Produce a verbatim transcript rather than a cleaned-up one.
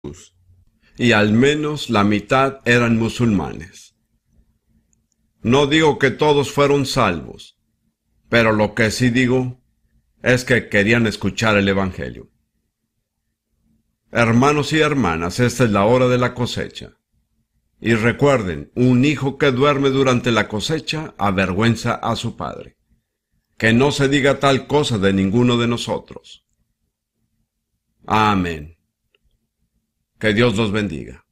y al menos la mitad eran musulmanes. No digo que todos fueron salvos, pero lo que sí digo es que querían escuchar el Evangelio. Hermanos y hermanas, esta es la hora de la cosecha. Y recuerden, un hijo que duerme durante la cosecha avergüenza a su padre. Que no se diga tal cosa de ninguno de nosotros. Amén. Que Dios los bendiga.